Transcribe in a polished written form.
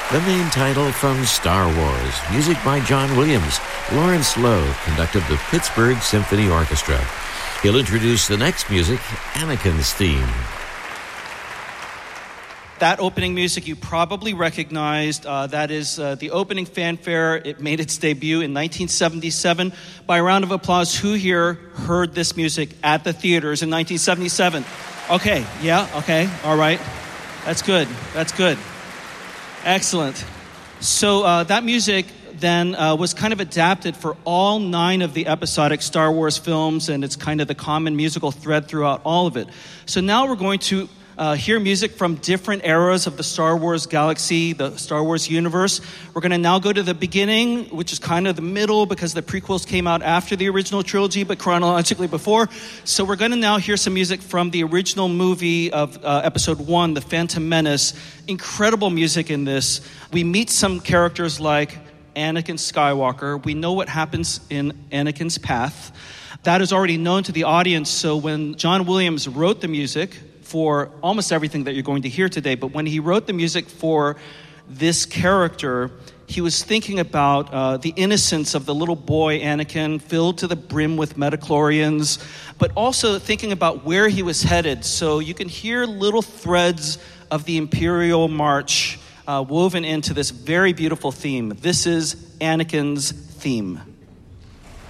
The main title from Star Wars, music by John Williams. Lawrence Lowe conducted the Pittsburgh Symphony Orchestra. He'll introduce the next music, Anakin's theme. That opening music you probably recognized. That is the opening fanfare. It made its debut in 1977. By a round of applause, who here heard this music at the theaters in 1977? Okay, yeah, okay, all right. That's good. Excellent. So that music then was kind of adapted for all 9 of the episodic Star Wars films, and it's kind of the common musical thread throughout all of it. So now we're going to hear music from different eras of the Star Wars galaxy, the Star Wars universe. We're going to now go to the beginning, which is kind of the middle because the prequels came out after the original trilogy, but chronologically before. So we're going to now hear some music from the original movie of Episode 1, The Phantom Menace. Incredible music in this. We meet some characters like Anakin Skywalker. We know what happens in Anakin's path. That is already known to the audience, so when John Williams wrote the music for almost everything that you're going to hear today, but when he wrote the music for this character, he was thinking about the innocence of the little boy Anakin, filled to the brim with midichlorians, but also thinking about where he was headed. So you can hear little threads of the Imperial March woven into this very beautiful theme. This is Anakin's theme.